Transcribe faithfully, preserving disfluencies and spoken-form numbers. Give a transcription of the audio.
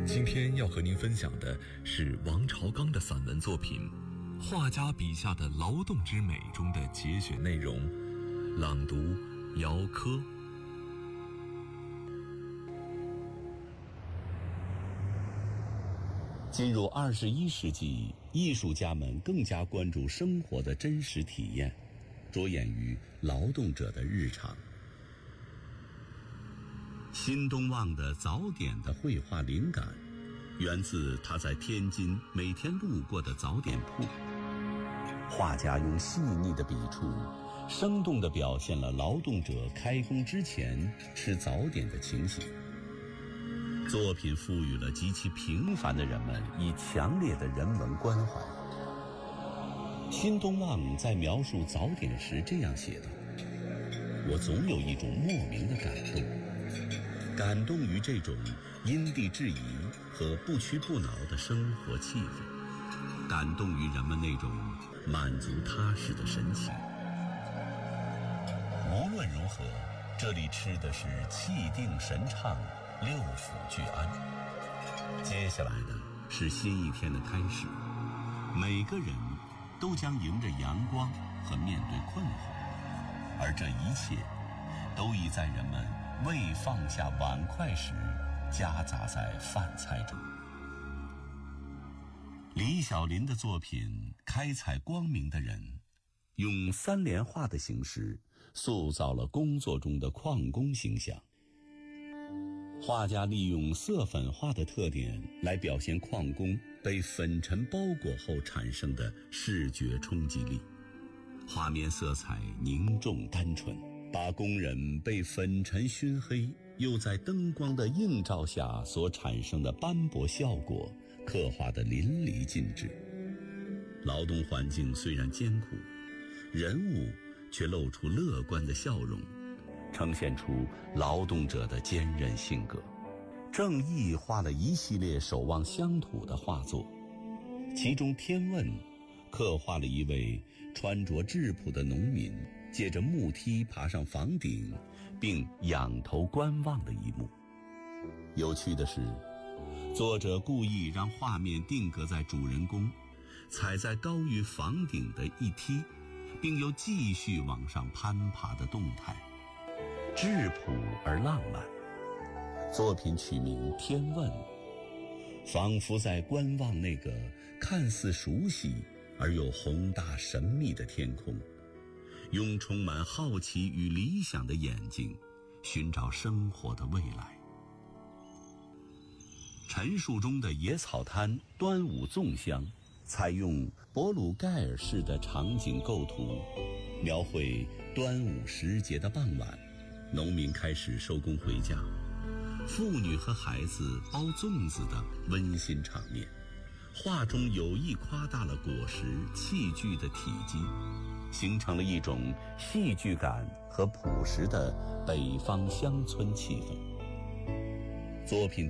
今天要和您分享的是王朝刚的散文作品《画家笔下的劳动之美》中的节选内容，朗读姚科。 进入二十一世纪，艺术家们更加关注生活的真实体验，着眼于劳动者的日常。新东望的早点的绘画灵感源自他在天津每天路过的早点铺。画家用细腻的笔触，生动地表现了劳动者开工之前吃早点的情形。作品赋予了极其平凡的人们以强烈的人文关怀。新东望在描述早点时这样写道：我总有一种莫名的感动，感动于这种因地制宜和不屈不挠的生活气氛，感动于人们那种满足踏实的神情。无论如何，这里吃的是气定神畅，六腑俱安。接下来的是新一天的开始，每个人都将迎着阳光和面对困惑，而这一切都已在人们未放下碗筷时夹杂在饭菜中。李小林的作品《开采光明的人》用三联画的形式塑造了工作中的矿工形象。画家利用色粉画的特点来表现矿工被粉尘包裹后产生的视觉冲击力，画面色彩凝重单纯，把工人被粉尘熏黑又在灯光的映照下所产生的斑驳效果刻画得淋漓尽致。劳动环境虽然艰苦，人物却露出乐观的笑容，呈现出劳动者的坚韧性格。郑毅画了一系列守望乡土的画作，其中《天问》刻画了一位穿着质朴的农民借着木梯爬上房顶并仰头观望的一幕。有趣的是，作者故意让画面定格在主人公踩在高于房顶的一梯并又继续往上攀爬的动态，质朴而浪漫。作品取名《天问》，仿佛在观望那个看似熟悉而又宏大神秘的天空，用充满好奇与理想的眼睛寻找生活的未来。陈树中的野草滩端午粽香采用博鲁盖尔式的场景构图，描绘端午时节的傍晚，农民开始收工回家，妇女和孩子包粽子的温馨场面。画中有意夸大了果实器具的体积，形成了一种戏剧感和朴实的北方乡村气氛。作品